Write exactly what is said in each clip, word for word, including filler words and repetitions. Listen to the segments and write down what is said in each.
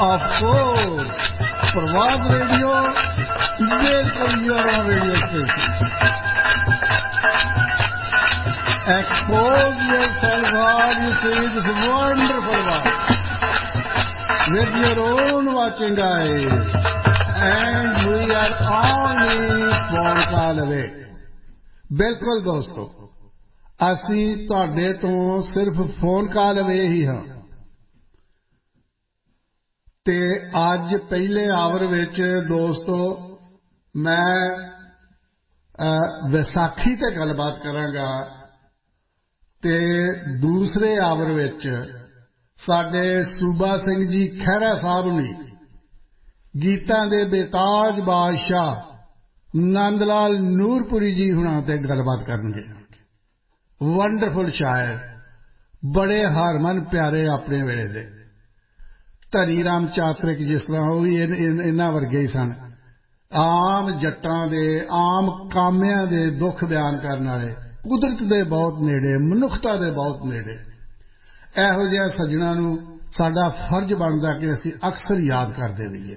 Of course, Pravas Radio, बिल्कुल your radio station. Expose yourself while you see this wonderful world with your own watching eyes, and we are only phone call away. बिल्कुल दोस्तों, ਅਸੀਂ ਤੁਹਾਡੇ ਤੋਂ ਸਿਰਫ phone call ਅਵੇ ਹੀ ਹਾਂ ਤੇ ਅੱਜ ਪਹਿਲੇ ਆਵਰ ਵਿੱਚ ਦੋਸਤੋ ਮੈਂ ਵਿਸਾਖੀ ਤੇ ਗੱਲਬਾਤ ਕਰਾਂਗਾ ਤੇ ਦੂਸਰੇ ਆਵਰ ਵਿੱਚ ਸਾਡੇ ਸੂਬਾ ਸਿੰਘ ਜੀ ਖਹਿਰਾ ਸਾਹਿਬ ਨੇ ਗੀਤਾਂ ਦੇ ਬੇਤਾਜ ਬਾਦਸ਼ਾਹ ਨੰਦ ਲਾਲ ਨੂਰਪੁਰੀ ਜੀ ਹੁਣਾਂ ਤੇ ਗੱਲਬਾਤ ਕਰਨਗੇ ਵੰਡਰਫੁਲ ਸ਼ਾਇਰ ਬੜੇ ਹਰਮਨ ਪਿਆਰੇ ਆਪਣੇ ਵੇਲੇ ਦੇ ਧਨੀ ਰਾਮ ਚਾਤਰਿਕ ਜਿਸ ਤਰ੍ਹਾਂ ਉਹ ਵੀ ਇਹਨਾਂ ਵਰਗੇ ਹੀ ਸਨ ਆਮ ਜੱਟਾਂ ਦੇ ਆਮ ਕਾਮਿਆਂ ਦੇ ਦੁੱਖ ਬਿਆਨ ਕਰਨ ਵਾਲੇ ਕੁਦਰਤ ਦੇ ਬਹੁਤ ਨੇੜੇ ਮਨੁੱਖਤਾ ਦੇ ਬਹੁਤ ਨੇੜੇ ਇਹੋ ਜਿਹੇ ਸੱਜਣਾਂ ਨੂੰ ਸਾਡਾ ਫਰਜ਼ ਬਣਦਾ ਕਿ ਅਸੀਂ ਅਕਸਰ ਯਾਦ ਕਰਦੇ ਰਹੀਏ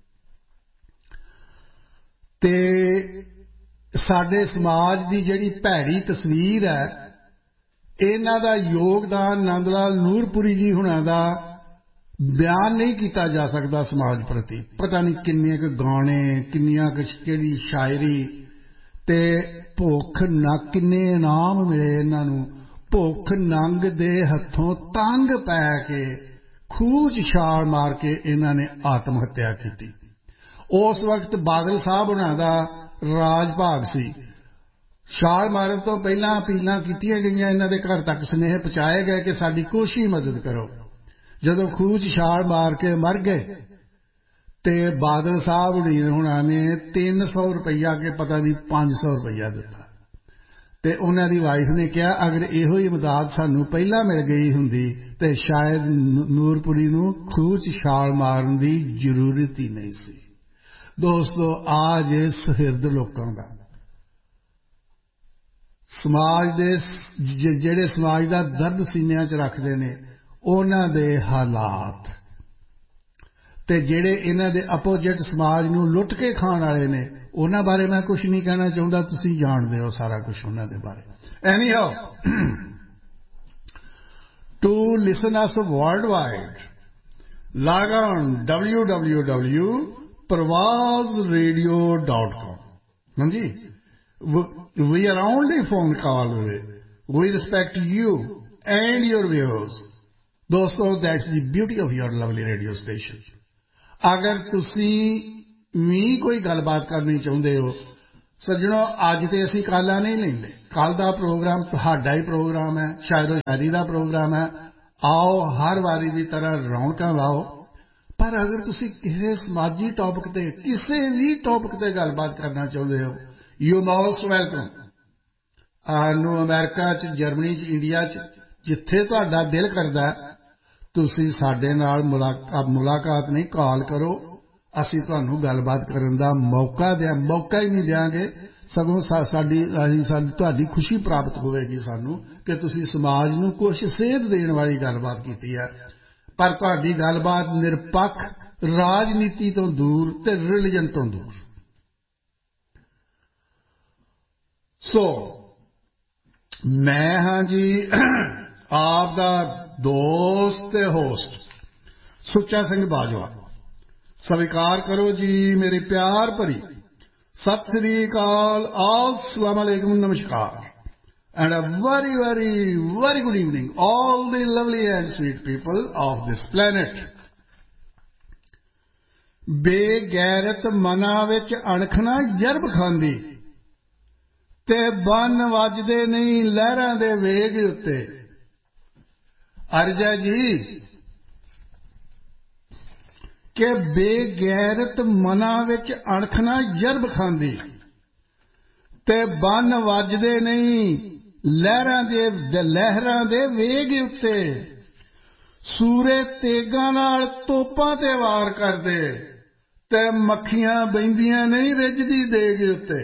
ਤੇ ਸਾਡੇ ਸਮਾਜ ਦੀ ਜਿਹੜੀ ਭੈੜੀ ਤਸਵੀਰ ਹੈ ਇਹਨਾਂ ਦਾ ਯੋਗਦਾਨ ਨੰਦ ਲਾਲ ਨੂਰਪੁਰੀ ਜੀ ਹੁਣਾਂ ਦਾ ਬਿਆਨ ਨਹੀਂ ਕੀਤਾ ਜਾ ਸਕਦਾ ਸਮਾਜ ਪ੍ਰਤੀ ਪਤਾ ਨਹੀਂ ਕਿੰਨੇ ਕੁ ਗਾਣੇ ਕਿੰਨੀਆਂ ਕੁ ਕਿਹੜੀ ਸ਼ਾਇਰੀ ਤੇ ਭੁੱਖ ਨਾ ਕਿੰਨੇ ਇਨਾਮ ਮਿਲੇ ਇਹਨਾਂ ਨੂੰ ਭੁੱਖ ਨੰਗ ਦੇ ਹੱਥੋਂ ਤੰਗ ਪੈ ਕੇ ਖੂਹ 'ਚ ਛਾਲ ਮਾਰ ਕੇ ਇਹਨਾਂ ਨੇ ਆਤਮ ਹੱਤਿਆ ਕੀਤੀ ਉਸ ਵਕਤ ਬਾਦਲ ਸਾਹਿਬ ਹੁਣਾਂ ਦਾ ਰਾਜ ਭਾਗ ਸੀ ਛਾਲ ਮਾਰਨ ਤੋਂ ਪਹਿਲਾਂ ਅਪੀਲਾਂ ਕੀਤੀਆਂ ਗਈਆਂ ਇਹਨਾਂ ਦੇ ਘਰ ਤੱਕ ਸੁਨੇਹੇ ਪਹੁੰਚਾਏ ਗਏ ਕਿ ਸਾਡੀ ਕੁਛ ਹੀ ਮਦਦ ਕਰੋ ਜਦੋਂ ਖੂਹ 'ਚ ਛਾਲ ਮਾਰ ਕੇ ਮਰ ਗਏ ਤੇ ਬਾਦਲ ਸਾਹਿਬ ਹੁਣਾਂ ਨੇ ਤਿੰਨ ਸੌ ਰੁਪਈਆ ਕੇ ਪਤਾ ਨਹੀਂ ਪੰਜ ਸੌ ਰੁਪਈਆ ਦਿੱਤਾ ਤੇ ਉਹਨਾਂ ਦੀ ਵਾਈਫ ਨੇ ਕਿਹਾ ਅਗਰ ਇਹੋ ਹੀ ਇਮਦਾਦ ਸਾਨੂੰ ਪਹਿਲਾਂ ਮਿਲ ਗਈ ਹੁੰਦੀ ਤੇ ਸ਼ਾਇਦ ਨੂਰਪੁਰੀ ਨੂੰ ਖੂਹ 'ਚ ਛਾਲ ਮਾਰਨ ਦੀ ਜ਼ਰੂਰਤ ਹੀ ਨਹੀਂ ਸੀ ਦੋਸਤੋ ਆ ਜੇ ਸੁਹਿਰਦ ਲੋਕਾਂ ਦਾ ਸਮਾਜ ਦੇ ਜਿਹੜੇ ਸਮਾਜ ਦਾ ਦਰਦ ਸੀਨਿਆਂ 'ਚ ਰੱਖਦੇ ਨੇ ਉਹਨਾਂ ਦੇ ਹਾਲਾਤ ਤੇ ਜਿਹੜੇ ਇਹਨਾਂ ਦੇ ਆਪੋਜੀਟ ਸਮਾਜ ਨੂੰ ਲੁੱਟ ਕੇ ਖਾਣ ਵਾਲੇ ਨੇ ਉਹਨਾਂ ਬਾਰੇ ਮੈਂ ਕੁਝ ਨਹੀਂ ਕਹਿਣਾ ਚਾਹੁੰਦਾ ਤੁਸੀਂ ਜਾਣਦੇ ਹੋ ਸਾਰਾ ਕੁਝ ਉਹਨਾਂ ਦੇ ਬਾਰੇ ਐਨੀਹਾਉ to listen us world wide log on w w w dot pravas radio dot com ਹਾਂਜੀ we are only phone call away we respect you and your viewers ਦੋਸਤੋ that's the beauty of your lovely radio station ਅਗਰ ਤੁਸੀਂ ਵੀ ਕੋਈ ਗੱਲਬਾਤ ਕਰਨੀ ਚਾਹੁੰਦੇ ਹੋ ਸੱਜਣੋ ਅੱਜ ਤੇ ਅਸੀਂ ਕਾਲਾਂ ਨਹੀਂ ਲੈਂਦੇ ਕੱਲ ਦਾ ਪ੍ਰੋਗਰਾਮ ਤੁਹਾਡਾ ਹੀ ਪ੍ਰੋਗਰਾਮ ਹੈ ਸ਼ਾਇਰੋ ਸ਼ਾਇਰੀ ਦਾ ਪ੍ਰੋਗਰਾਮ ਹੈ ਆਓ ਹਰ ਵਾਰੀ ਦੀ ਤਰ੍ਹਾਂ ਰੌਣਕਾਂ ਲਾਓ ਪਰ ਅਗਰ ਤੁਸੀਂ ਕਿਸੇ ਸਮਾਜੀ ਟੌਪਿਕ ਤੇ ਕਿਸੇ ਵੀ ਟੌਪਿਕ ਤੇ ਗੱਲਬਾਤ ਕਰਨਾ ਚਾਹੁੰਦੇ ਹੋ ਯੂ ਮੋਸਟ ਵੈਲਕਮ ਨੂੰ ਅਮਰੀਕਾ 'ਚ ਜਰਮਨੀ 'ਚ ਇੰਡੀਆ 'ਚ ਜਿੱਥੇ ਤੁਹਾਡਾ ਦਿਲ ਕਰਦਾ ਤੁਸੀਂ ਸਾਡੇ ਨਾਲ ਮੁਲਾਕਾਤ ਨਹੀਂ ਕਾਲ ਕਰੋ ਅਸੀਂ ਤੁਹਾਨੂੰ ਗੱਲਬਾਤ ਕਰਨ ਦਾ ਮੌਕਾ ਦਿਆ ਮੌਕਾ ਹੀ ਨਹੀਂ ਦਿਆਂਗੇ ਸਗੋਂ ਸਾਡੀ ਸਾਡੀ ਤੁਹਾਡੀ ਖੁਸ਼ੀ ਪ੍ਰਾਪਤ ਹੋਵੇਗੀ ਸਾਨੂੰ ਕਿ ਤੁਸੀਂ ਸਮਾਜ ਨੂੰ ਕੁਝ ਸੇਧ ਦੇਣ ਵਾਲੀ ਗੱਲਬਾਤ ਕੀਤੀ ਹੈ ਪਰ ਤੁਹਾਡੀ ਗੱਲਬਾਤ ਨਿਰਪੱਖ ਰਾਜਨੀਤੀ ਤੋਂ ਦੂਰ ਤੇ ਰਿਲੀਜਨ ਤੋਂ ਦੂਰ ਸੋ ਮੈਂ ਹਾਂ ਜੀ ਆਪ ਦਾ ਦੋਸਤ ਤੇ ਹੋਸਟ ਸੁੱਚਾ ਸਿੰਘ ਬਾਜਵਾ ਸਵੀਕਾਰ ਕਰੋ ਜੀ ਮੇਰੀ ਪਿਆਰ ਭਰੀ ਸਤਿ ਸ੍ਰੀ ਅਕਾਲ अस्सलाम वालेकुम नमस्कार and a very very very good evening all the lovely and sweet people of this planet ਬੇਗੈਰਤ ਮਨਾਂ ਵਿੱਚ ਅਣਖ ਨਾ ਜਰਬ ਖਾਂਦੀ ਤੇ ਬੰਨ ਵੱਜਦੇ ਨਹੀਂ ਲਹਿਰਾਂ ਦੇ ਵੇਗ ਉੱਤੇ ਅਰਜਾ ਜੀ ਕਿ ਬੇਗੈਰਤ ਮਨਾਂ ਵਿੱਚ ਅਣਖ ਨਾ ਜਰਬ ਖਾਂਦੀ ਤੇ ਬੰਨ ਵੱਜਦੇ ਨਹੀਂ ਲਹਿਰਾਂ ਦੇ ਲਹਿਰਾਂ ਦੇ ਵੇਗ ਉੱਤੇ ਸੂਰੇ ਤੇਗਾਂ ਨਾਲ ਤੋਪਾਂ ਤੇ ਵਾਰ ਕਰਦੇ ਤੇ ਮੱਖੀਆਂ ਬਹਿੰਦੀਆਂ ਨਹੀਂ ਰਿੱਝਦੀ ਦੇਗ ਉੱਤੇ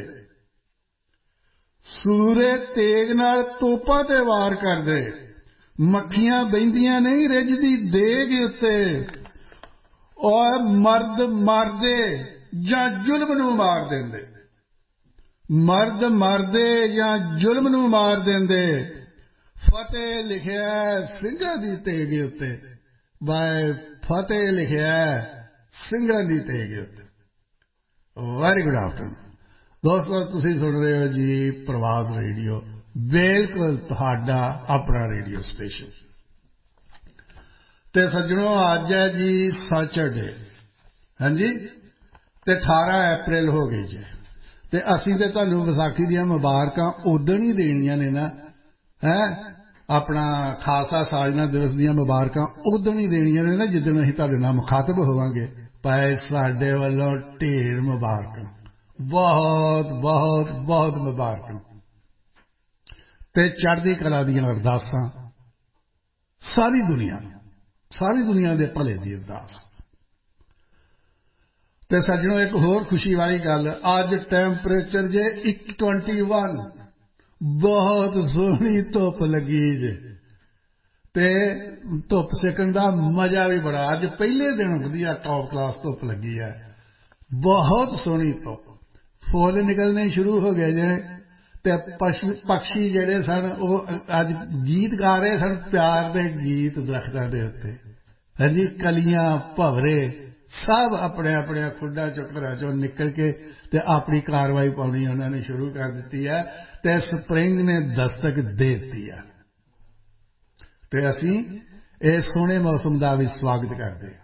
ਸੂਰੇ ਤੇਗ ਨਾਲ ਤੋਪਾਂ ਤੇ ਵਾਰ ਕਰਦੇ ਮੱਖੀਆਂ ਬਹਿੰਦੀਆਂ ਨਹੀਂ ਰਿੱਝਦੀ ਦੇਗ ਉੱਤੇ और मर्द मारदे जां जुल्म नूं मार देंदे, मर्द मारदे जां जुल्म नूं मार देंदे, फतेह लिखिया ਸਿੰਘਾਂ ਦੀ ਤੇਗ ਉੱਤੇ, ਬਾਏ ਫਤਿਹ ਲਿਖਿਆ ਸਿੰਘਾਂ ਦੀ ਤੇਗ ਉੱਤੇ। ਵੈਰੀ ਗੁੱਡ ਆਫਟਰਨੂਨ ਦੋਸਤੋ, ਤੁਸੀਂ ਸੁਣ ਰਹੇ ਹੋ ਜੀ ਪ੍ਰਵਾਸ ਰੇਡੀਓ, ਬਿਲਕੁਲ ਤੁਹਾਡਾ ਆਪਣਾ ਰੇਡੀਓ ਸਟੇਸ਼ਨ। ਤੇ ਸੱਜਣੋ, ਅੱਜ ਹੈ ਜੀ ਸੈਚਰਡੇ, ਹਾਂਜੀ, ਤੇ ਅਠਾਰਾਂ ਅਪ੍ਰੈਲ ਹੋ ਗਈ ਜੀ। ਤੇ ਅਸੀਂ ਤੇ ਤੁਹਾਨੂੰ ਵਿਸਾਖੀ ਦੀਆਂ ਮੁਬਾਰਕਾਂ ਉਦੋਂ ਹੀ ਦੇਣੀਆਂ ਨੇ ਨਾ, ਹੈਂ, ਆਪਣਾ ਖਾਲਸਾ ਸਾਜਨਾ ਦਿਵਸ ਦੀਆਂ ਮੁਬਾਰਕਾਂ ਉਦੋਂ ਹੀ ਦੇਣੀਆਂ ਨੇ ਨਾ ਜਿੱਦਣ ਅਸੀਂ ਤੁਹਾਡੇ ਨਾਲ ਮੁਖਾਤਬ ਹੋਵਾਂਗੇ। ਭਾਈ ਸਾਡੇ ਵੱਲੋਂ ਢੇਰ ਮੁਬਾਰਕਾਂ, ਬਹੁਤ ਬਹੁਤ ਬਹੁਤ ਮੁਬਾਰਕਾਂ ਤੇ ਚੜ੍ਹਦੀ ਕਲਾ ਦੀਆਂ ਅਰਦਾਸਾਂ ਸਾਰੀ ਦੁਨੀਆ ਨੂੰ, ਸਾਰੀ ਦੁਨੀਆ ਦੇ ਭਲੇ ਦੀ ਅਰਦਾਸ। ਤੇ ਸੱਜਣੋ, ਇੱਕ ਹੋਰ ਖੁਸ਼ੀ ਵਾਲੀ ਗੱਲ, ਅੱਜ ਟੈਂਪਰੇਚਰ ਜੇ ਇੱਕ ਟਵੰਟੀ ਵਨ, ਬਹੁਤ ਸੋਹਣੀ ਧੁੱਪ ਲੱਗੀ ਜੇ, ਤੇ ਧੁੱਪ ਸੇਕਣ ਦਾ ਮਜ਼ਾ ਵੀ ਬੜਾ। ਅੱਜ ਪਹਿਲੇ ਦਿਨ ਵਧੀਆ ਟੌਪ ਕਲਾਸ ਧੁੱਪ ਲੱਗੀ ਹੈ, ਬਹੁਤ ਸੋਹਣੀ ਧੁੱਪ, ਫੁੱਲ ਨਿਕਲਣੇ ਸ਼ੁਰੂ ਹੋ ਗਏ ਜੇ, ਤੇ ਪਕਸ਼ੀ ਜਿਹੜੇ ਸਨ ਉਹ ਅੱਜ ਗੀਤ ਗਾ ਰਹੇ ਸਨ, ਪਿਆਰ ਦੇ ਗੀਤ ਦਰਖਤਾਂ ਦੇ ਉੱਤੇ, ਹਾਂਜੀ, ਕਲੀਆਂ ਭਵਰੇ ਸਭ ਆਪਣੇ ਆਪਣੇ ਖੁੱਡਾਂ ਚੋਂ ਘਰਾਂ ਚੋਂ ਨਿਕਲ ਕੇ ਤੇ ਆਪਣੀ ਕਾਰਵਾਈ ਪਾਉਣੀ ਉਹਨਾਂ ਨੇ ਸ਼ੁਰੂ ਕਰ ਦਿੱਤੀ ਹੈ, ਤੇ ਸਪਰਿੰਗ ਨੇ ਦਸਤਕ ਦੇ ਦਿੱਤੀ ਹੈ। ਤੇ ਅਸੀਂ ਇਸ ਸੋਹਣੇ ਮੌਸਮ ਦਾ ਵੀ ਸਵਾਗਤ ਕਰਦੇ ਹਾਂ।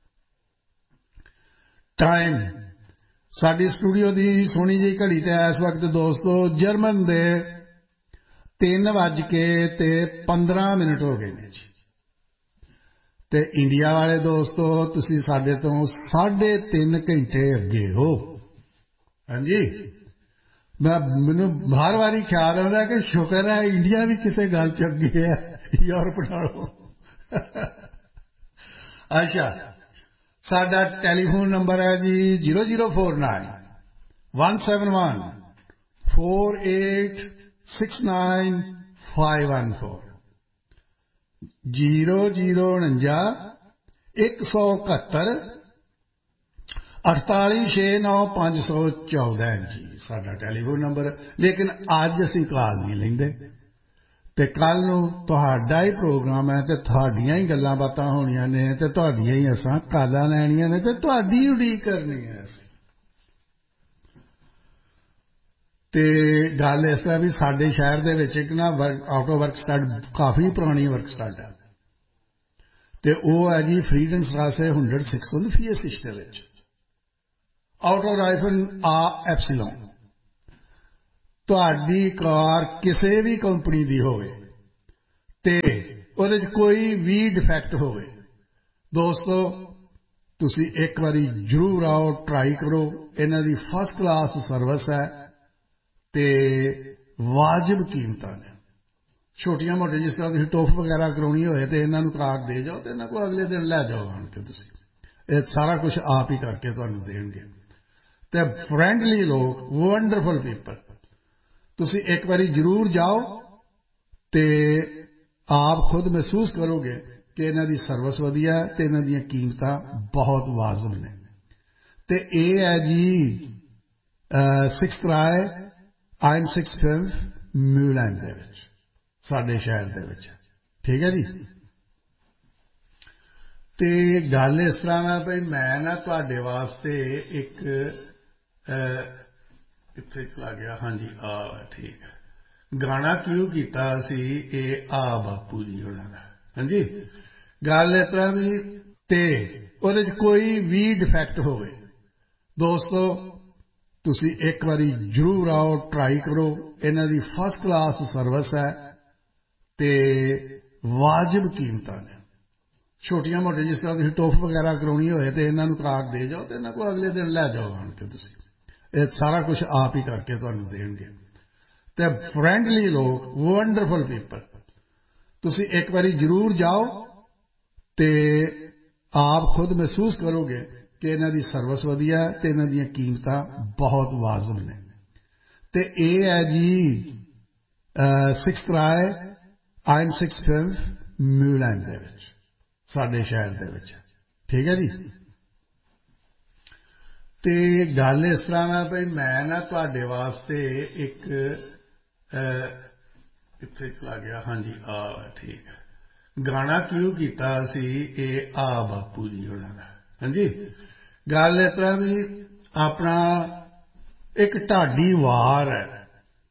ਟਾਈਮ ਸਾਡੀ ਸਟੂਡੀਓ ਦੀ ਸੋਹਣੀ ਜਿਹੀ ਘੜੀ ਤੇ ਇਸ ਵਕਤ ਦੋਸਤੋ ਜਰਮਨ ਦੇ ਤਿੰਨ ਵੱਜ ਕੇ ਤੇ ਪੰਦਰਾਂ ਮਿੰਟ ਹੋ ਗਏ ਨੇ ਜੀ। ਤੇ ਇੰਡੀਆ ਵਾਲੇ ਦੋਸਤੋ ਤੁਸੀਂ ਸਾਡੇ ਤੋਂ ਸਾਢੇ ਤਿੰਨ ਘੰਟੇ ਅੱਗੇ ਹੋ, ਹਾਂਜੀ। ਮੈਂ ਮੈਨੂੰ ਹਰ ਵਾਰੀ ਖਿਆਲ ਆਉਂਦਾ ਕਿ ਸ਼ੁਕਰ ਹੈ ਇੰਡੀਆ ਵੀ ਕਿਸੇ ਗੱਲ ਚ ਅੱਗੇ ਹੈ ਯੂਰਪ ਨਾਲੋਂ। ਅੱਛਾ, ਸਾਡਾ ਟੈਲੀਫੋਨ ਨੰਬਰ ਹੈ ਜੀ zero zero four nine one seven one four eight six nine five one four, zero zero ਉਣੰਜਾ ਇੱਕ ਸੌ ਇਕਹੱਤਰ ਅਠਤਾਲੀ ਛੇ ਨੌ ਪੰਜ ਸੌ ਚੌਦਾਂ ਜੀ ਸਾਡਾ ਟੈਲੀਫੋਨ ਨੰਬਰ। ਲੇਕਿਨ ਅੱਜ ਅਸੀਂ ਕਾਲ ਨਹੀਂ ਲੈਂਦੇ, ਤੇ ਕੱਲ ਨੂੰ ਤੁਹਾਡਾ ਹੀ ਪ੍ਰੋਗਰਾਮ ਹੈ ਤੇ ਤੁਹਾਡੀਆਂ ਹੀ ਗੱਲਾਂ ਬਾਤਾਂ ਹੋਣੀਆਂ ਨੇ ਤੇ ਤੁਹਾਡੀਆਂ ਹੀ ਅਸਾਂ ਕਾਲਾਂ ਲੈਣੀਆਂ ਨੇ ਤੇ ਤੁਹਾਡੀ ਉਡੀਕ ਕਰਨੀ ਹੈ ਅਸੀਂ। ਤੇ ਗੱਲ ਇਸ ਤਰ੍ਹਾਂ ਵੀ ਸਾਡੇ ਸ਼ਹਿਰ ਦੇ ਵਿੱਚ ਇੱਕ ਨਾ ਵਰਕ ਆਟੋ ਵਰਕ ਸਟੱਡ, ਕਾਫੀ ਪੁਰਾਣੀ ਵਰਕ ਸਟੱਡ ਹੈ, ਤੇ ਉਹ ਹੈ ਜੀ ਫਰੀਡਨ ਸਟਰਾਸੇ ਹੰਡਰਡ ਸਿਕਸ ਫੀਐਸਿਸ਼ ਦੇ ਵਿੱਚ, ਆਟੋ ਰਾਈਫਨ ਆ ਐਪਸੀਲੋਨ। ਤੁਹਾਡੀ ਕਾਰ ਕਿਸੇ ਵੀ ਕੰਪਨੀ ਦੀ ਹੋਵੇ ਤੇ ਉਹਦੇ 'ਚ ਕੋਈ ਵੀ ਡਿਫੈਕਟ ਹੋਵੇ, ਦੋਸਤੋ ਤੁਸੀਂ ਇੱਕ ਵਾਰੀ ਜ਼ਰੂਰ ਆਓ, ਟਰਾਈ ਕਰੋ। ਇਹਨਾਂ ਦੀ ਫਸਟ ਕਲਾਸ ਸਰਵਿਸ ਹੈ ਤੇ ਵਾਜਬ ਕੀਮਤਾਂ ਨੇ। ਛੋਟੀਆਂ ਮੋਟੀਆਂ ਜਿਸ ਤਰ੍ਹਾਂ ਤੁਸੀਂ ਟੋਫ ਵਗੈਰਾ ਕਰਾਉਣੀ ਹੋਏ ਤੇ ਇਹਨਾਂ ਨੂੰ ਕਾਰ ਦੇ ਜਾਓ ਤੇ ਇਹਨਾਂ ਕੋਲ ਅਗਲੇ ਦਿਨ ਲੈ ਜਾਓ ਆਣ ਕੇ, ਤੁਸੀਂ ਇਹ ਸਾਰਾ ਕੁਝ ਆਪ ਹੀ ਕਰਕੇ ਤੁਹਾਨੂੰ ਦੇਣਗੇ। ਤੇ ਫਰੈਂਡਲੀ ਲੋਕ, ਵੰਡਰਫੁਲ ਪੀਪਲ, ਤੁਸੀਂ ਇੱਕ ਵਾਰੀ ਜ਼ਰੂਰ ਜਾਓ ਤੇ ਆਪ ਖੁਦ ਮਹਿਸੂਸ ਕਰੋਗੇ ਕਿ ਇਹਨਾਂ ਦੀ ਸਰਵਿਸ ਵਧੀਆ ਹੈ ਤੇ ਇਹਨਾਂ ਦੀਆਂ ਕੀਮਤਾਂ ਬਹੁਤ ਵਾਜਬ ਨੇ। ਤੇ ਇਹ ਹੈ ਜੀ ਸਿਕਸ ਰਾਏ ਆਇਨ ਸਿਕਸ ਫਿਫ ਮਿਊਲੈਂਡ ਦੇ ਵਿੱਚ, ਸਾਡੇ ਸ਼ਹਿਰ ਦੇ ਵਿੱਚ, ਠੀਕ ਹੈ ਜੀ। ਤੇ ਗੱਲ ਇਸ ਤਰ੍ਹਾਂ ਹੈ ਭਈ ਮੈਂ ਨਾ ਤੁਹਾਡੇ ਵਾਸਤੇ ਇੱਕ ਕਿੱਥੇ ਚਲਾ ਗਿਆ, ਹਾਂਜੀ ਆ ਠੀਕ ਹੈ, ਗਾਣਾ ਕਿਉਂ ਕੀਤਾ ਸੀ ਇਹ ਆ ਬਾਪੂ ਜੀ ਉਹਨਾਂ ਦਾ, ਹਾਂਜੀ। ਗੱਲ ਇਸ ਤਰ੍ਹਾਂ ਵੀ ਤੇ ਉਹਦੇ 'ਚ ਕੋਈ ਵੀ ਡਿਫੈਕਟ ਹੋਵੇ, ਦੋਸਤੋ ਤੁਸੀਂ ਇੱਕ ਵਾਰੀ ਜ਼ਰੂਰ ਆਓ, ਟਰਾਈ ਕਰੋ। ਇਹਨਾਂ ਦੀ ਫਸਟ ਕਲਾਸ ਸਰਵਿਸ ਹੈ ਤੇ ਵਾਜਬ ਕੀਮਤਾਂ ਨੇ। ਛੋਟੀਆਂ ਮੋਟੀਆਂ ਜਿਸ ਤਰ੍ਹਾਂ ਤੁਸੀਂ ਟੋਫ ਵਗੈਰਾ ਕਰਾਉਣੀ ਹੋਏ ਤੇ ਇਹਨਾਂ ਨੂੰ ਕਾਰ ਦੇ ਜਾਓ ਤੇ ਇਹਨਾਂ ਕੋਲ ਅਗਲੇ ਦਿਨ ਲੈ ਜਾਓ ਆਣ ਕੇ, ਤੁਸੀਂ ਇਹ ਸਾਰਾ ਕੁਝ ਆਪ ਹੀ ਕਰਕੇ ਤੁਹਾਨੂੰ ਦੇਣਗੇ। ਤੇ ਫਰੈਂਡਲੀ ਲੋਕ, ਵੰਡਰਫੁਲ ਪੀਪਲ, ਤੁਸੀਂ ਇੱਕ ਵਾਰੀ ਜ਼ਰੂਰ ਜਾਓ ਤੇ ਆਪ ਖੁਦ ਮਹਿਸੂਸ ਕਰੋਗੇ ਕਿ ਇਹਨਾਂ ਦੀ ਸਰਵਿਸ ਵਧੀਆ ਹੈ ਤੇ ਇਹਨਾਂ ਦੀਆਂ ਕੀਮਤਾਂ ਬਹੁਤ ਵਾਜਬ ਨੇ। ਤੇ ਇਹ ਹੈ ਜੀ ਸਿਕਸ ਰਾਏ ਆਇਨ ਸਿਕਸ ਫਿਫ ਮਿਊਲੈਂਡ ਦੇ ਵਿੱਚ, ਸਾਡੇ ਸ਼ਹਿਰ ਦੇ ਵਿੱਚ, ਠੀਕ ਹੈ ਜੀ। ਤੇ ਗੱਲ ਇਸ ਤਰ੍ਹਾਂ ਹੈ ਭਈ ਮੈਂ ਨਾ ਤੁਹਾਡੇ ਵਾਸਤੇ ਇੱਕ ਕਿੱਥੇ ਚਲਾ ਗਿਆ ਹਾਂਜੀ ਆ ਠੀਕ ਹੈ ਗਾਣਾ ਕਿਉਂ ਕੀਤਾ ਸੀ ਇਹ ਆ ਬਾਪੂ ਜੀ ਉਹਨਾਂ ਦਾ ਹਾਂਜੀ ਗੱਲ ਇਸ ਤਰ੍ਹਾਂ ਵੀ ਆਪਣਾ ਇੱਕ ਢਾਡੀ ਵਾਰ ਹੈ